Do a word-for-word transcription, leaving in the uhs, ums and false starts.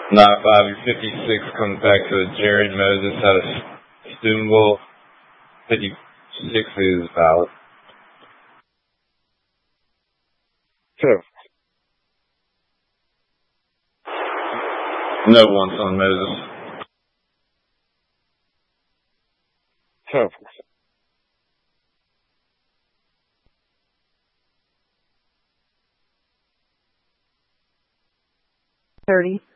Not five, your fifty-six comes back to a Jared Moses out of Steubenville. fifty-six is valid. Sure. No one's on Moses. Sure. Thirty.